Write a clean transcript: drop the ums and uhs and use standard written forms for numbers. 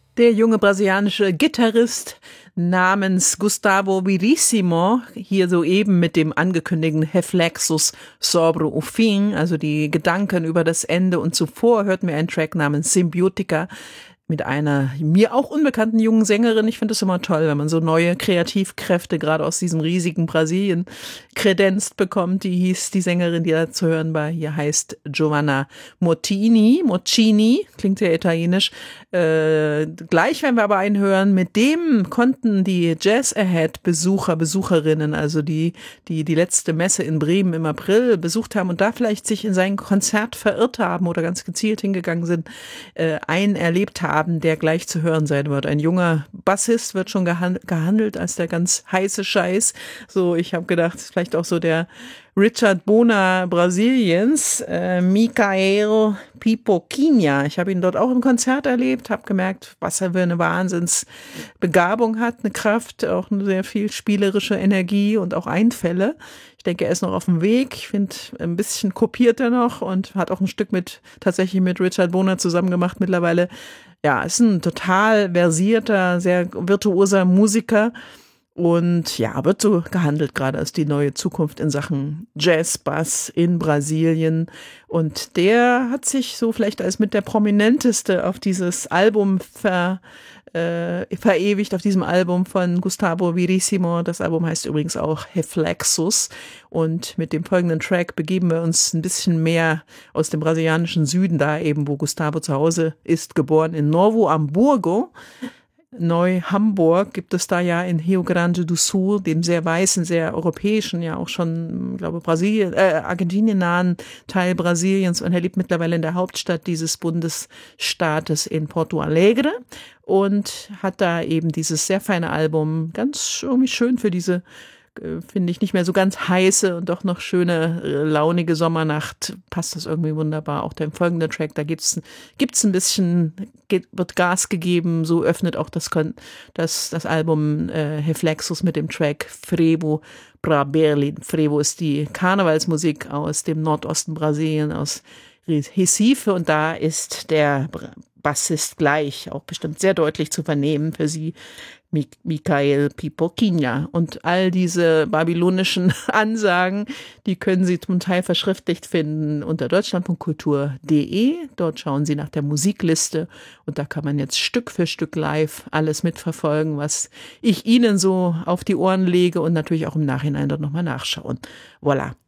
Der junge brasilianische Gitarrist namens Gustavo Verissimo, hier soeben mit dem angekündigten Reflexos sobre o fim, also die Gedanken über das Ende, und zuvor hörten wir einen Track namens Symbiotica mit einer mir auch unbekannten jungen Sängerin. Ich finde es immer toll, wenn man so neue Kreativkräfte gerade aus diesem riesigen Brasilien kredenzt bekommt. Die Sängerin, die da zu hören war, hier heißt Giovanna Moccini, klingt sehr italienisch. Gleich werden wir aber einen hören, mit dem konnten die Jazz Ahead Besucherinnen, also die letzte Messe in Bremen im April besucht haben und da vielleicht sich in sein Konzert verirrt haben oder ganz gezielt hingegangen sind, einen erlebt haben, der gleich zu hören sein wird. Ein junger Bassist wird schon gehandelt als der ganz heiße Scheiß. So, ich habe gedacht, vielleicht auch so der Richard Bona Brasiliens, Michael Pipoquinha. Ich habe ihn dort auch im Konzert erlebt, habe gemerkt, was er für eine Wahnsinnsbegabung hat, eine Kraft, auch eine sehr viel spielerische Energie und auch Einfälle. Ich denke, er ist noch auf dem Weg. Ich finde, ein bisschen kopiert er noch und hat auch ein Stück tatsächlich mit Richard Bona zusammen gemacht mittlerweile. Ja, ist ein total versierter, sehr virtuoser Musiker. Und ja, wird so gehandelt gerade als die neue Zukunft in Sachen Jazzbass in Brasilien. Und der hat sich so vielleicht als mit der prominenteste auf dieses Album verewigt, auf diesem Album von Gustavo Verissimo. Das Album heißt übrigens auch Reflexos. Und mit dem folgenden Track begeben wir uns ein bisschen mehr aus dem brasilianischen Süden, da eben, wo Gustavo zu Hause ist, geboren in Novo Hamburgo. Neu-Hamburg gibt es da ja in Rio Grande do Sul, dem sehr weißen, sehr europäischen, ja auch schon, glaube Argentinien nahen Teil Brasiliens, und er lebt mittlerweile in der Hauptstadt dieses Bundesstaates in Porto Alegre und hat da eben dieses sehr feine Album, ganz irgendwie schön für diese, finde ich, nicht mehr so ganz heiße und doch noch schöne, launige Sommernacht, passt das irgendwie wunderbar. Auch der folgende Track, da gibt's ein bisschen, wird Gas gegeben, so öffnet auch das Album Reflexos mit dem Track Frevo pra Berlin. Frevo ist die Karnevalsmusik aus dem Nordosten Brasilien, aus Recife, und da ist der Bassist gleich, auch bestimmt sehr deutlich zu vernehmen für Sie, Michael Pipoquinha. Und all diese babylonischen Ansagen, die können Sie zum Teil verschriftlicht finden unter deutschlandpunktkultur.de. Dort schauen Sie nach der Musikliste und da kann man jetzt Stück für Stück live alles mitverfolgen, was ich Ihnen so auf die Ohren lege, und natürlich auch im Nachhinein dort nochmal nachschauen. Voilà.